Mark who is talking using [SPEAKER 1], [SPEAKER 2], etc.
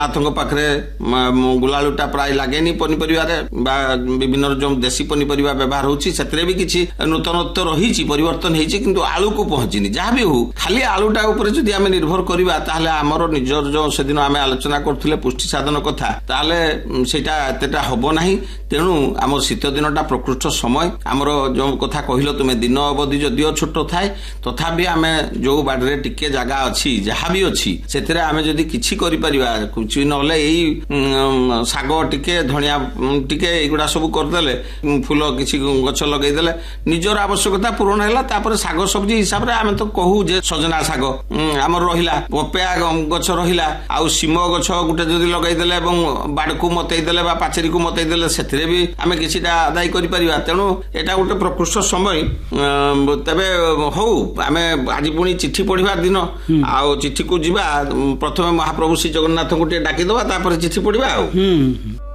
[SPEAKER 1] नाथଙ୍କ ପାଖରେ ଗୁଲାଳୁଟା ପ୍ରାୟ ଲାଗେନି ପନିପରିବାରେ ବା ବିଭିନ୍ନ ଯୋଉ ଦେଶୀ ପନିପରିବା ବ୍ୟବହାର ହେଉଛି ସେଥିରେ ବି କିଛି ନୂତନତ୍ୱ ରହିଛି ପରିବର୍ତ୍ତନ ହେଇଛି କିନ୍ତୁ ଆଳୁକୁ ପହଞ୍ଚିନି ଯାହା ବି ହଉ ଖାଲି ଆଳୁଟା ଉପରେ ଯଦି ଆମେ ନିର୍ଭର କରିବା ତାହେଲେ ଆମର ନିଜର ଯୋଉ ସେଦିନ ଆମେ ଆଲୋଚନା କରୁଥିଲେ ପୁଷ୍ଟି ସାଧନ କଥା ତାହେଲେ ସେଇଟା ଏତେଟା ହବ ନାହିଁ ତେଣୁ ଆମର ଶୀତ ଦିନଟା ପ୍ରକୃଷ୍ଟ ସମୟ ଆମର ଯୋଉ କଥା କହିଲ ତୁମେ ଦିନ ଅବଧି ଯଦିଓ ଛୋଟ ଥାଏ ତଥାପି ଆମେ ଯୋଉ ବାଡ଼ିରେ ଟିକେ ଜାଗା ଅଛି ଯାହା ବି ଅଛି ସେଥିରେ ଆମେ ଯଦି କିଛି କରିପାରିବା ନହେଲେ ଏଇ ଶାଗ ଟିକେ ଧଣିଆ ଟିକେ ଏଇଗୁଡ଼ା ସବୁ କରିଦେଲେ ଫୁଲ କିଛି ଗଛ ଲଗେଇଦେଲେ ନିଜର ଆବଶ୍ୟକତା ପୂରଣ ହେଲା ତାପରେ ଶାଗ ସବଜି ହିସାବରେ ଆମେ ତ କହୁ ଯେ ସଜନା ଶାଗ ଆମର ରହିଲା ପପେୟା ଗଛ ରହିଲା ଆଉ ଶିମ ଗଛ ଗୋଟେ ଯଦି ଲଗେଇଦେଲେ ଏବଂ ବାଡ଼କୁ ମତେଇ ଦେଲେ ବା ପାଚେରୀକୁ ମତେଇ ଦେଲେ ସେଥିରେ ବି ଆମେ କିଛିଟା ଆଦାୟ କରିପାରିବା ତେଣୁ ଏଇଟା ଗୋଟେ ପ୍ରକୃଷ୍ଟ ସମୟ ତେବେ ହଉ ଆମେ ଆଜି ପୁଣି ଚିଠି ପଢିବା ଦିନ ଆଉ ଚିଠିକୁ ଯିବା ପ୍ରଥମେ ମହାପ୍ରଭୁ ଶ୍ରୀ ଜଗନ୍ନାଥଙ୍କୁ ଟିକେ ଡାକିଦେବା ତାପରେ ଚିଠି ପଢିବା ଆଉ